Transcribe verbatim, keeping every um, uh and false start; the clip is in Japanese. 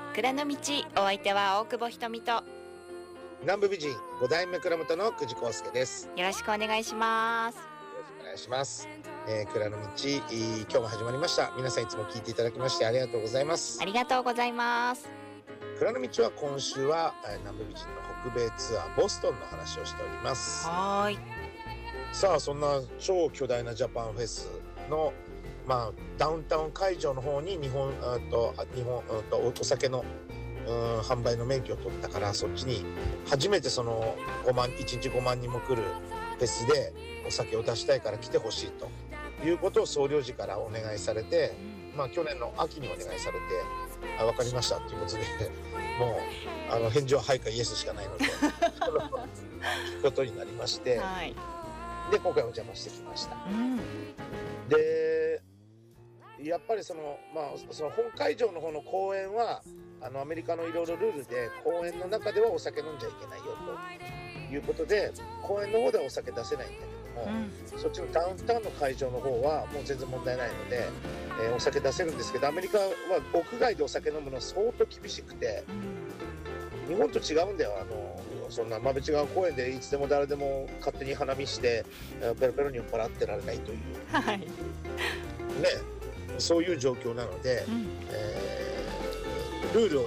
蔵の道、お相手は大久保ひとみと、 南部美人ご代目蔵元の久慈康介です。 よろしくお願いします。 よろしくお願いします。えー、蔵の道、今日も始まりました。皆さんいつも聞いていただきましてありがとうございます。 ありがとうございます。 蔵の道は今週は、えー、南部美人の北米ツアーボストンの話をしております。 はーい。 さあ、そんな超巨大なジャパンフェスのまあダウンタウン会場の方に日本あと日本あとお酒のうん販売の免許を取ったから、そっちに初めてそのごまんいちにちごまんにんも来るフェスでお酒を出したいから来てほしいということを総領事からお願いされて、まあ去年の秋にお願いされて、あ、分かりましたということで、もうあの返事ははいかイエスしかないのでことになりまして、 はい、 で今回お邪魔してきました。 うん、 でやっぱりそのまあその本会場の方の公演はあのアメリカのいろいろルールで公演の中ではお酒飲んじゃいけないよということで、公演の方ではお酒出せないんだけども、うん、そっちのダウンタウンの会場の方はもう全然問題ないので、えー、お酒出せるんですけど、アメリカは屋外でお酒飲むのは相当厳しくて、うん、日本と違うんだよ。あのそんな馬淵川公園でいつでも誰でも勝手に花見してペロペロに酔っ払ってられないという、 はい、 ね、そういう状況なので、うん、えー、ルールを